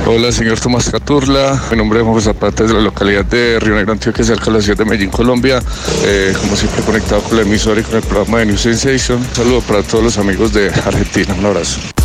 Hola, señor Tomás Caturla. Mi nombre es Juan Zapata, de la localidad de Río Negro, Antioquia, cerca de la ciudad de Medellín, Colombia. Como siempre, conectado con la emisora y con el programa de New Sensation. Un saludo para todos los amigos de Argentina. Un abrazo.